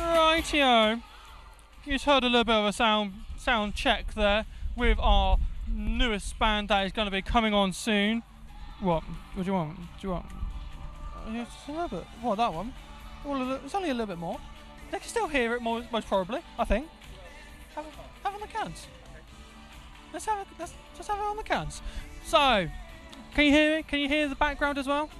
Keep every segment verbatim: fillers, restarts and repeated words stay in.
Rightio. You just heard a little bit of a sound sound check there with our newest band that is going to be coming on soon. What? What do you want? Do you want? Uh, yeah, just a little bit. What, that one? Well, a little, it's only a little bit more. They can still hear it more, most probably, I think. Have it, have it on the cans. Let's have it, let's just have it on the cans. So, can you hear it? Can you hear the background as well?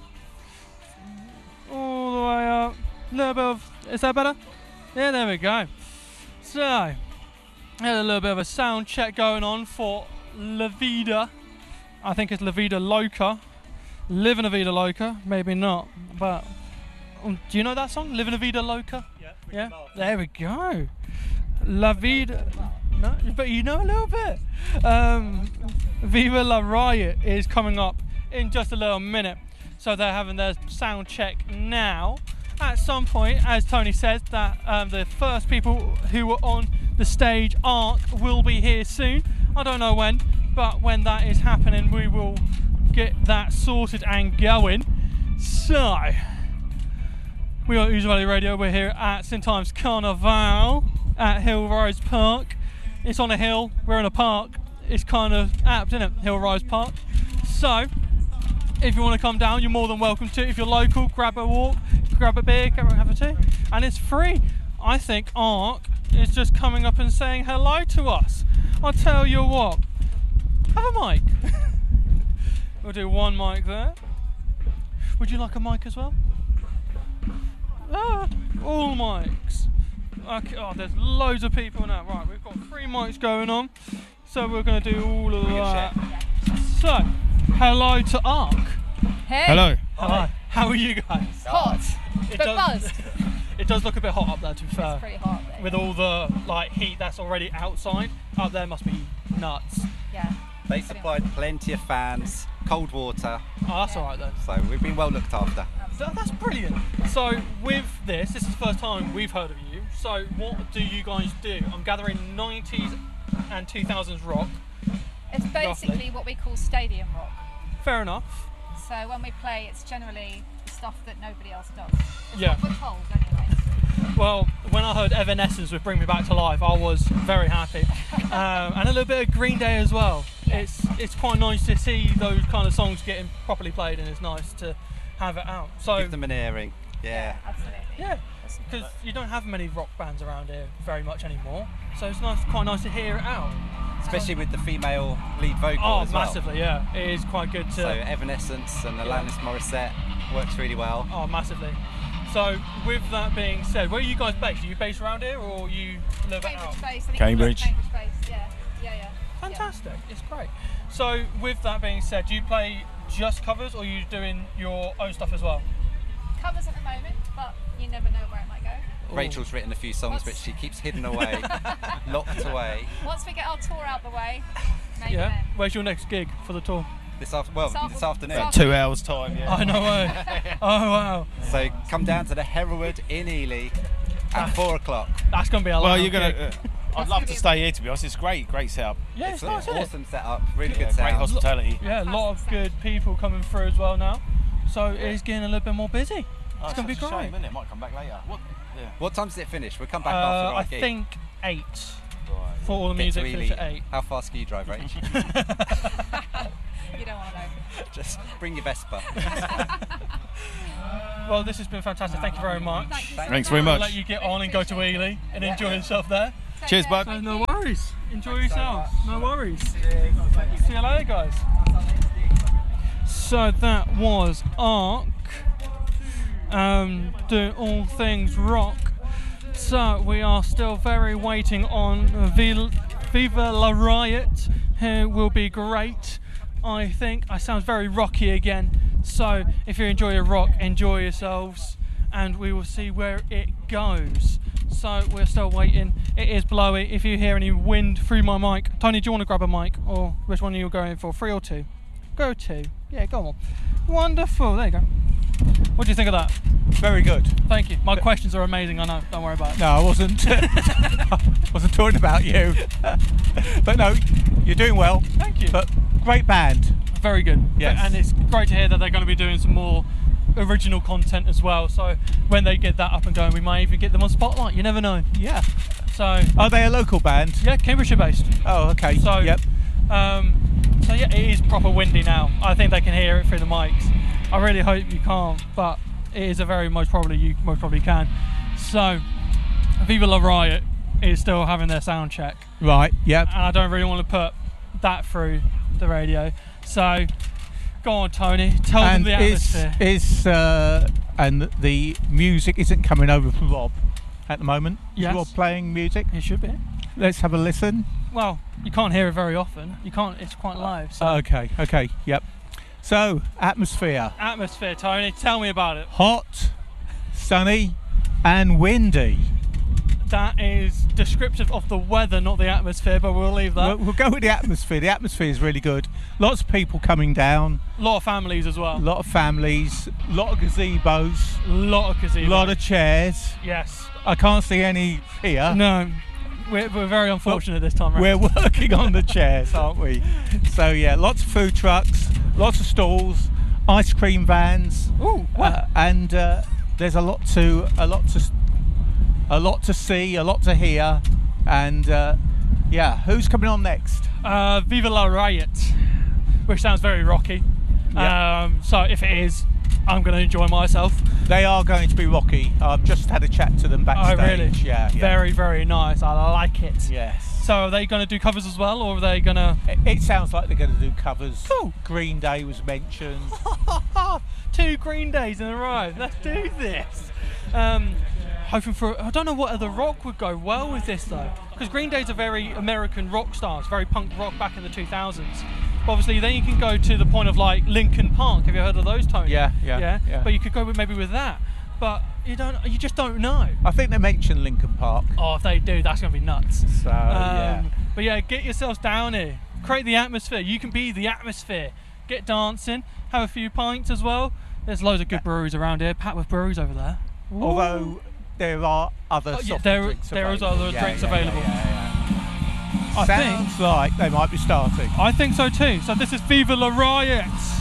All the way up. A little bit of, is that better? Yeah, there we go. So, had a little bit of a sound check going on for La Vida. I think it's La Vida Loca. Living a Vida Loca, maybe not, but um, do you know that song? Living a Vida Loca? Yeah. Yeah. There we go. La Vida. No, but you know a little bit. Um, Viva La Riot is coming up in just a little minute, so they're having their sound check now. At some point, as Tony says, that um, the first people who were on the stage, Ark, will be here soon. I don't know when, but when that is happening, we will get that sorted and going. So, we are Ooze Valley Radio. We're here at Saint Ives Carnival at Hill Rise Park. It's on a hill. We're in a park. It's kind of apt, isn't it? Hill Rise Park. So, if you want to come down, you're more than welcome to. If you're local, grab a walk, grab a beer, come and have a tea, and it's free. I think Ark is just coming up and saying hello to us. I'll tell you what, have a mic. We'll do one mic there. Would you like a mic as well? Ah, all mics. Okay, oh, there's loads of people now. Right, we've got three mics going on, so we're going to do all of that. So, hello to Ark. Hey. Hello. Hello. How are you guys? Hot, It but does- buzzed. It does look a bit hot up there, to be fair. It's pretty hot there. With all the like heat that's already outside, up there must be nuts. Yeah. They supplied plenty of fans, cold water, Oh, that's Yeah. alright then. so we've been well looked after. Th- That's brilliant. So with this, this is the first time we've heard of you. So what do you guys do? I'm gathering nineties and two thousands rock. It's basically Roughly. what we call stadium rock. Fair enough. So when we play, it's generally stuff that nobody else does. It's Yeah. what we're told anyway. Well, when I heard Evanescence with Bring Me Back to Life, I was very happy. um, and a little bit of Green Day as well. It's it's quite nice to see those kind of songs getting properly played, and it's nice to have it out. So Give them an airing. Yeah. Absolutely. yeah, because you don't have many rock bands around here very much anymore. So it's nice, quite nice to hear it out. Especially with the female lead vocal Oh, as well. massively, yeah. It is quite good to. So Evanescence and Alanis Morissette works really well. Oh, massively. So, with that being said, where are you guys based? Are you based around here, or are you a little bit out? Cambridge based. I think Cambridge. Cambridge based. Yeah. Yeah. Yeah. Fantastic, it's great. So, with that being said, do you play just covers, or are you doing your own stuff as well? Yeah. Covers at the moment, but you never know where it might go. Rachel's written a few songs, What's- but she keeps hidden away, locked away. Once we get our tour out the way, maybe Yeah. then. Where's your next gig for the tour? This after, well, This after- this afternoon. this Two hours time, yeah. I know. way. Oh wow, So come down to the Hereward in Ely at four o'clock. that's gonna be a lot. Well, you're gonna. Uh, I'd That's love gonna to be- stay here, to be honest. It's great, great setup. Yeah, it's It's nice, an isn't it? awesome setup, really Yeah, good great sound. hospitality. Yeah, a lot of good people coming through as well now. So it is getting a little bit more busy. Oh, It's gonna be such a great. shame, isn't it? Might come back later. What? Yeah. What time does it finish? We'll come back Uh, after our I gig. think eight Right. for all the Get to music. Finish Ely. at eight. How fast can you drive, Rach? You don't want to know. Just bring your Vespa. Well, this has been fantastic. Thank you very much. Thank you so Thanks very I'll much. let you get on and go to Ely and enjoy yourself there. Take Cheers, care, bud. thank No you. worries. Enjoy yourselves. No worries. See you later, guys. So that was Ark, um, doing all things rock. So we are still very waiting on Viva, Viva La Riot, who will be great. I think I sound very rocky again. So if you enjoy your rock, enjoy yourselves, and we will see where it goes. So we're still waiting. It is blowy. If you hear any wind through my mic, Tony, do you want to grab a mic, or which one are you going for? Three or two? Go two. Yeah, go on. Wonderful. There you go. What do you think of that? Very good. Thank you. My questions are amazing. I know. Don't worry about it. No, I wasn't. wasn't talking about you. But no, you're doing well. Thank you. But great band. Very good. Yes. And it's great to hear that they're going to be doing some more original content as well. So when they get that up and going, we might even get them on Spotlight. You never know. Yeah. So Are they a local band? yeah, Cambridgeshire based. Oh, okay. So yep. Um, so yeah, it is proper windy now. I think they can hear it through the mics. I really hope you can't, but it is a very most probably you most probably can. So Viva La Riot is still having their sound check, Right. Yep. and I don't really want to put that through the radio. So go on, Tony, tell And them the is atmosphere. is uh, and the music isn't coming over from Rob at the moment. Is Yes. Rob playing music? It should be. Let's have a listen. Well, you can't hear it very often. You can't. It's quite live. So Okay. Okay. Yep. So atmosphere: atmosphere, Tony, tell me about it. hot, sunny, and windy. That is descriptive of the weather, not the atmosphere, but we'll leave that. We'll, we'll go with the atmosphere. The atmosphere is really good. Lots of people coming down. A lot of families as well. A lot of families. A lot of gazebos. A lot of gazebo. A lot of chairs. Yes. I can't see any here. No. We're, we're very unfortunate this time round. We're working on the chairs, aren't we? So yeah, lots of food trucks, lots of stalls, ice cream vans, Ooh, what? uh, and uh, there's a lot to a lot to a lot to see, a lot to hear, and uh, yeah, who's coming on next? Uh, Viva La Riot, which sounds very rocky. Yeah. Um, so if it is, I'm going to enjoy myself. They are going to be rocky. I've just had a chat to them Oh, backstage. really? Yeah, yeah. Very, very nice. I like it. Yes. So are they going to do covers as well, or are they going to... It, it sounds like they're going to do covers. Cool. Green Day was mentioned. Two Green Days in a row. Let's do this. Um, hoping for... I don't know what other rock would go well with this, though. Because Green Day's a very American rock stars, very punk rock back in the two thousands. But obviously, then you can go to the point of, like, Linkin Park. Have you heard of those, Tony? Yeah, yeah, Yeah? yeah. But you could go with maybe with that. But you don't. You just don't know. I think they mentioned Linkin Park. Oh, if they do, that's going to be nuts. So yeah. Um, But yeah, get yourselves down here. Create the atmosphere. You can be the atmosphere. Get dancing. Have a few pints as well. There's loads of good breweries around here. Pat with breweries over there. Ooh. Although there are other Oh, yeah, soft there- drinks there is available. other drinks available. I Sounds think. like they might be starting. I think so too. So this is Viva La Riot.